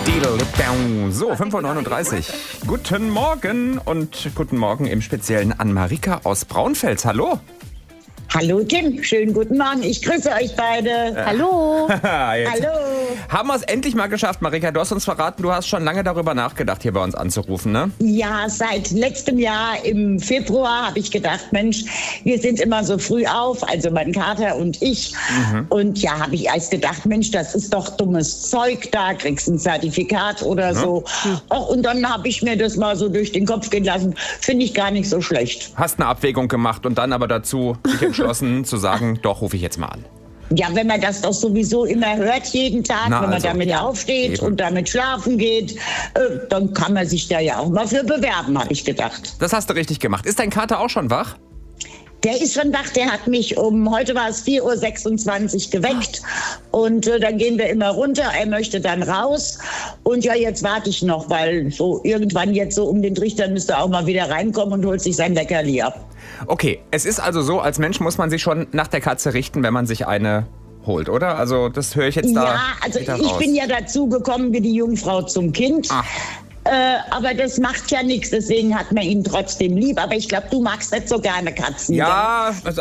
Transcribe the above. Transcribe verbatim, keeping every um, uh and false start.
So, fünf Uhr neununddreißig. Guten Morgen und guten Morgen im Speziellen an Marika aus Braunfels. Hallo. Hallo Tim, schönen guten Morgen. Ich grüße euch beide. Äh. Hallo. Hallo. Haben wir es endlich mal geschafft, Marika. Du hast uns verraten, du hast schon lange darüber nachgedacht, hier bei uns anzurufen, ne? Ja, seit letztem Jahr im Februar habe ich gedacht, Mensch, wir sind immer so früh auf, also mein Kater und ich. Mhm. Und ja, habe ich erst gedacht, Mensch, das ist doch dummes Zeug, da kriegst du ein Zertifikat oder mhm. so. Ach, und dann habe ich mir das mal so durch den Kopf gehen lassen. Finde ich gar nicht so schlecht. Hast eine Abwägung gemacht und dann aber dazu dich entschlossen zu sagen, doch, rufe ich jetzt mal an. Ja, wenn man das doch sowieso immer hört, jeden Tag, Na, wenn man also, damit aufsteht eben. und damit schlafen geht, äh, dann kann man sich da ja auch mal für bewerben, habe ich gedacht. Das hast du richtig gemacht. Ist dein Kater auch schon wach? Der ist schon wach, der hat mich um, heute war es vier Uhr sechsundzwanzig geweckt und äh, dann gehen wir immer runter, er möchte dann raus und ja, jetzt warte ich noch, weil so irgendwann jetzt so um den Trichter müsste er auch mal wieder reinkommen und holt sich sein Leckerli ab. Okay, es ist also so, als Mensch muss man sich schon nach der Katze richten, wenn man sich eine holt, oder? Also das höre ich jetzt da. Ja, also wieder ich raus. bin ja dazu gekommen wie die Jungfrau zum Kind. Ach. Äh, aber das macht ja nichts, deswegen hat man ihn trotzdem lieb. Aber ich glaube, du magst nicht so gerne Katzen. Ja, also